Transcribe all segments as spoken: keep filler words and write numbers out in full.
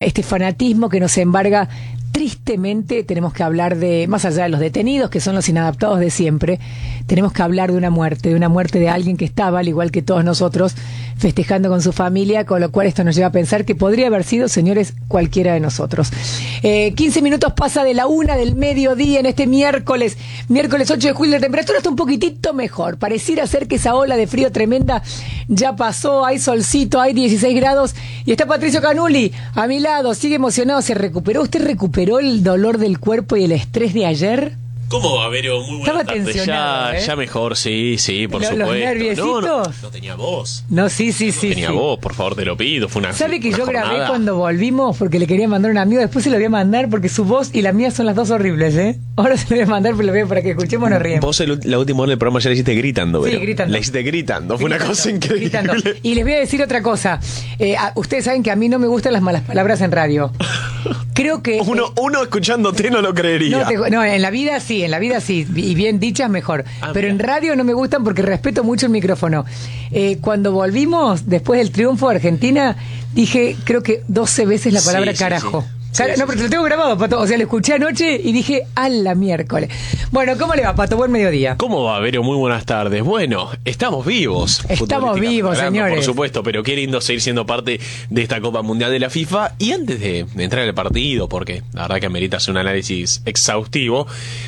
este fanatismo que nos embarga. Tristemente tenemos que hablar de, más allá de los detenidos, que son los inadaptados de siempre, tenemos que hablar de una muerte, de una muerte de alguien que estaba, al igual que todos nosotros, festejando con su familia, con lo cual esto nos lleva a pensar que podría haber sido, señores, cualquiera de nosotros. Eh, quince minutos pasa de la una del mediodía en este miércoles, miércoles ocho de julio, la temperatura está un poquitito mejor, pareciera ser que esa ola de frío tremenda ya pasó, hay solcito, hay dieciséis grados, y está Patricio Canuli a mi lado, sigue emocionado, se recuperó, ¿usted recuperó el dolor del cuerpo y el estrés de ayer? ¿Cómo va, Vero? Muy buenas tardes. Ya, ¿eh? ya mejor, sí, sí, por ¿Los, supuesto. los nerviositos? No, no, No tenía voz. No, sí, sí, no sí. tenía sí. voz, por favor, te lo pido. Fue una ¿Sabe que una yo grabé jornada. cuando volvimos porque le quería mandar a un amigo? Después se lo voy a mandar porque su voz y la mía son las dos horribles, ¿eh? Ahora se lo voy a mandar pero lo voy a- para que escuchemos y nos riemos. Vos el, la última hora del programa ya la hiciste gritando, Sí, Vero. gritando. La hiciste gritando, fue una Gritando, cosa increíble. gritando. Y les voy a decir otra cosa. Eh, a- ustedes saben que a mí no me gustan las malas palabras en radio. Creo que... Uno, uno escuchándote no lo creería. No, te- no, en la vida sí, en la vida sí, y bien dichas mejor. Ah, Pero mira. en radio no me gustan porque respeto mucho el micrófono. Eh, cuando volvimos, después del triunfo de Argentina, dije, creo que doce veces la palabra Sí, sí, carajo. sí. Cara- Sí, no, sí, pero sí. lo tengo grabado, Pato. O sea, lo escuché anoche y dije, a la miércoles. Bueno, ¿cómo le va, Pato? Buen mediodía. ¿Cómo va, Vero? Muy buenas tardes. Bueno, estamos vivos. Estamos futbolísticamente vivos, hablando, señores. Por supuesto, pero qué lindo seguir siendo parte de esta Copa Mundial de la FIFA. Y antes de, de entrar al partido, porque la verdad que amerita hacer un análisis exhaustivo,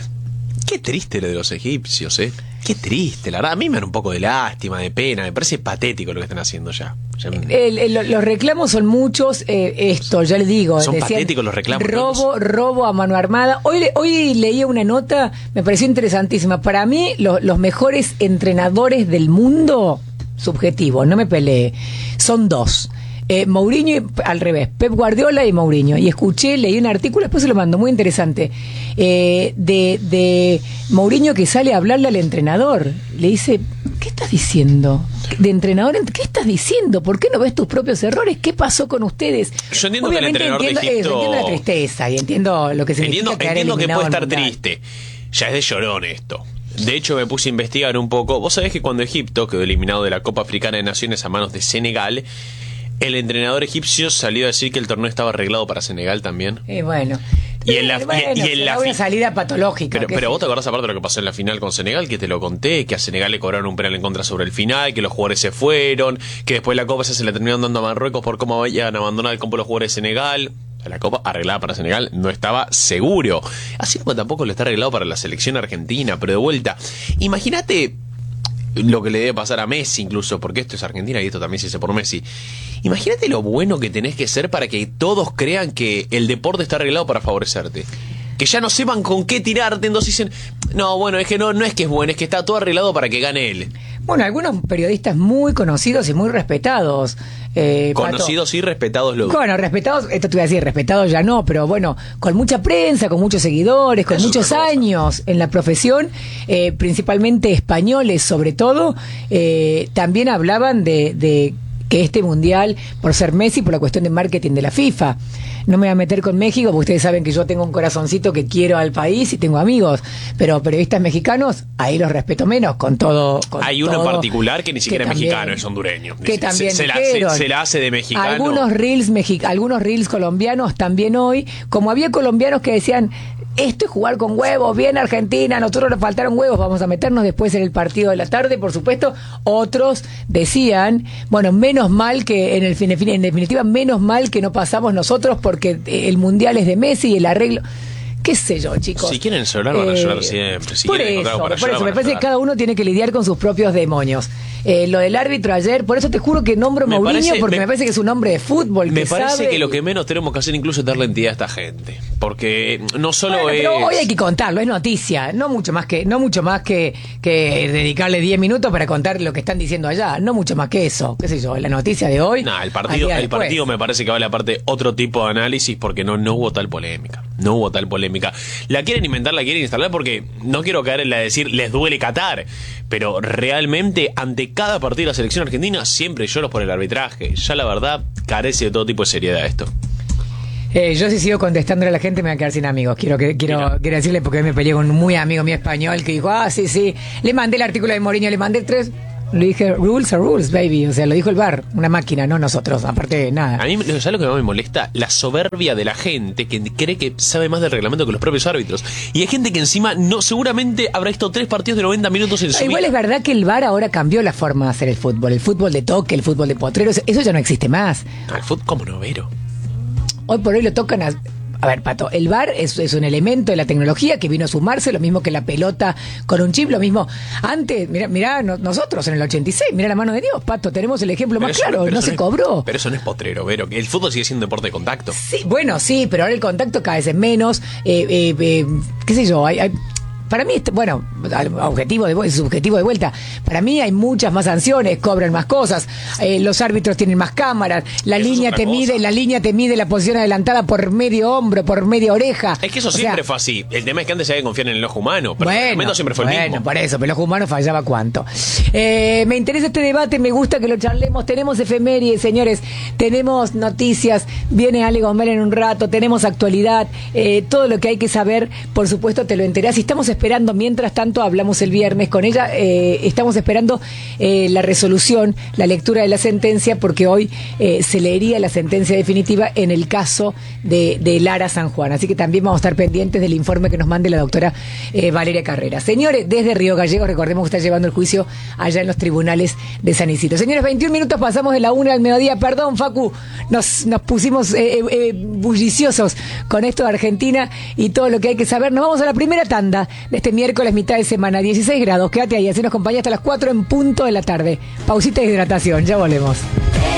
qué triste lo de los egipcios, ¿eh? Qué triste, la verdad. A mí me da un poco de lástima, de pena. Me parece patético lo que están haciendo ya. Ya- El- el- los reclamos son muchos, eh, esto, ya le digo. Son decían, patéticos los reclamos, Robo, robo a mano armada. Hoy, le- hoy leía una nota, me pareció interesantísima. Para mí, lo- los mejores entrenadores del mundo, subjetivo, no me peleé, son dos. Eh, Mourinho, y- al revés, Pep Guardiola y Mourinho. Y escuché, leí un artículo, después se lo mando, muy interesante, eh, de, de Mourinho que sale a hablarle al entrenador. Le dice, ¿qué estás diciendo? De entrenador, ¿qué estás diciendo? ¿Por qué no ves tus propios errores? ¿Qué pasó con ustedes? Yo entiendo que el entrenador de entiendo, Egipto- eso, entiendo la tristeza y entiendo lo que significa Entiendo, quedar entiendo que eliminado puede del estar Mundial. triste. Ya es de llorón esto. De hecho, me puse a investigar un poco. Vos sabés que cuando Egipto quedó eliminado de la Copa Africana de Naciones a manos de Senegal, el entrenador egipcio salió a decir que el torneo estaba arreglado para Senegal también. Eh, bueno. Y en la- Eh, bueno, y- y en será la una fi- salida patológica. Pero, qué pero sé vos te yo. acordás aparte de lo que pasó en la final con Senegal, que te lo conté, que a Senegal le cobraron un penal en contra sobre el final, que los jugadores se fueron, que después la Copa ya se la terminaron dando a Marruecos por cómo habían abandonado el campo los jugadores de Senegal. La Copa arreglada para Senegal no estaba seguro. Así como tampoco lo está arreglado para la selección argentina, pero de vuelta, imagínate lo que le debe pasar a Messi incluso, porque esto es Argentina y esto también se hace por Messi. Imagínate lo bueno que tenés que ser para que todos crean que el deporte está arreglado para favorecerte. Que ya no sepan con qué tirarte, entonces dicen, no, bueno, es que no, no es que es bueno, es que está todo arreglado para que gane él. Bueno, algunos periodistas muy conocidos y muy respetados. Eh, Pato. Conocidos y respetados los... Bueno, respetados, esto te iba a decir, respetados ya no, pero bueno, con mucha prensa, con muchos seguidores, con Es muchos otra cosa. años en la profesión, eh, principalmente españoles sobre todo, eh, también hablaban de, de que este mundial, por ser Messi, por la cuestión de marketing de la FIFA. No me voy a meter con México, porque ustedes saben que yo tengo un corazoncito que quiero al país y tengo amigos, pero periodistas mexicanos, ahí los respeto menos, con todo. Con Hay uno todo, en particular que ni siquiera es también- mexicano, es hondureño. Que Se- también se, la, se, dijeron. se la hace de mexicano. Algunos reels, mexi- algunos reels colombianos también hoy, como había colombianos que decían, esto es jugar con huevos, bien Argentina, a nosotros nos faltaron huevos, vamos a meternos después en el partido de la tarde, por supuesto. Otros decían, bueno, menos mal que, en, el, fin- en definitiva, menos mal que no pasamos nosotros porque el mundial es de Messi y el arreglo... Qué sé yo, chicos. Si quieren llorar, van a Eh, llorar siempre. Si por quieren eso, encontrar para por llorar, eso, me van a parece que llorar. cada uno tiene que lidiar con sus propios demonios. Eh, lo del árbitro ayer, por eso te juro que nombro Me Mourinho, parece- porque me, me- parece que es un hombre de fútbol. Me que parece sabe que lo y- que menos tenemos que hacer incluso es darle entidad a esta gente. Porque no solo Bueno, es... pero hoy hay que contarlo, es noticia, no mucho más que, no mucho más que, que dedicarle diez minutos para contar lo que están diciendo allá, no mucho más que eso, qué sé yo, la noticia de hoy. Nah, el al partido, día el después. partido me parece que vale aparte otro tipo de análisis porque no, no hubo tal polémica. No hubo tal polémica. La quieren inventar, la quieren instalar porque no quiero caer en la de decir les duele Qatar. Pero realmente ante cada partido de la selección argentina siempre lloro por el arbitraje. Ya la verdad carece de todo tipo de seriedad esto. Eh, yo si sigo contestándole a la gente me voy a quedar sin amigos. Quiero que quiero, Mira. quiero decirle porque me peleé con un muy amigo mío español que dijo, ah, sí, sí, le mandé el artículo de Mourinho, le mandé tres. Le dije, rules are rules, baby. O sea, lo dijo el V A R, una máquina, no nosotros. Aparte, nada. A mí, ¿sabes lo que más me molesta? La soberbia de la gente que cree que sabe más del reglamento que los propios árbitros. Y hay gente que encima no seguramente habrá visto tres partidos de noventa minutos en su Igual vida. es verdad que el V A R ahora cambió la forma de hacer el fútbol. El fútbol de toque, el fútbol de potreros, eso ya no existe más. Ah, el fútbol, ¿cómo no, Vero? Hoy por hoy lo tocan a... A ver, Pato, el V A R es, es un elemento de la tecnología que vino a sumarse, lo mismo que la pelota con un chip, lo mismo. Antes, mira, mira no, nosotros en el ochenta y seis, mira la mano de Dios, Pato, tenemos el ejemplo Pero más eso claro, pero no eso se es- cobró. Pero eso no es potrero, Vero. El fútbol sigue siendo un deporte de contacto. Sí, bueno, sí, pero ahora el contacto cada vez es menos, eh, eh, eh, qué sé yo, hay... hay para mí, bueno, objetivo de subjetivo de vuelta. Para mí hay muchas más sanciones, cobran más cosas, eh, los árbitros tienen más cámaras, la Eso es línea otra te cosa. mide, la línea te mide la posición adelantada por medio hombro, por media oreja. Es que eso O sea, siempre fue así. El tema es que antes se había que confiar en el ojo humano. Pero el bueno, reglamento siempre fue el bueno, mismo. por eso, pero el ojo humano fallaba cuánto. Eh, me interesa este debate, me gusta que lo charlemos. Tenemos efemérides, señores, tenemos noticias, viene Ale Gomel en un rato, tenemos actualidad, eh, todo lo que hay que saber, por supuesto te lo enterás. Y estamos esperando, mientras tanto, hablamos el viernes con ella, eh, estamos esperando eh, la resolución, la lectura de la sentencia, porque hoy eh, se leería la sentencia definitiva en el caso de, de Lara San Juan. Así que también vamos a estar pendientes del informe que nos mande la doctora eh, Valeria Carrera. Señores, desde Río Gallegos, recordemos que está llevando el juicio allá en los tribunales de San Isidro. Señores, veintiún minutos pasamos de la una al mediodía. Perdón, Facu, nos, nos pusimos eh, eh, bulliciosos con esto de Argentina y todo lo que hay que saber. Nos vamos a la primera tanda de este miércoles, mitad de semana, dieciséis grados. Quédate ahí, así nos acompaña hasta las cuatro en punto de la tarde. Pausita de hidratación, ya volvemos.